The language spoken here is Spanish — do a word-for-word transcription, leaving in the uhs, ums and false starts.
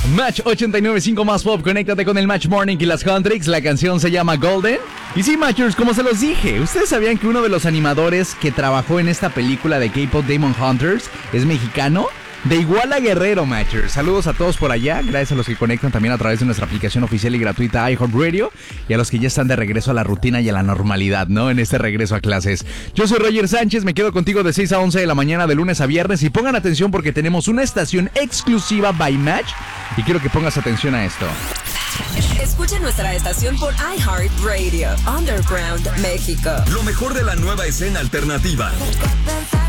Match ochenta y nueve punto cinco más pop, conéctate con el Match Morning y las Huntrix. La canción se llama Golden. Y sí, Matchers, como se los dije, ¿ustedes sabían que uno de los animadores que trabajó en esta película de K-Pop Demon Hunters es mexicano? De Iguala Guerrero, Matchers. Saludos a todos por allá, gracias a los que conectan también a través de nuestra aplicación oficial y gratuita iHeartRadio, y a los que ya están de regreso a la rutina y a la normalidad, ¿no? En este regreso a clases. Yo soy Roger Sánchez, me quedo contigo de seis a once de la mañana de lunes a viernes, y pongan atención porque tenemos una estación exclusiva by Match, y quiero que pongas atención a esto. Escucha nuestra estación por iHeartRadio, Underground, México. Lo mejor de la nueva escena alternativa.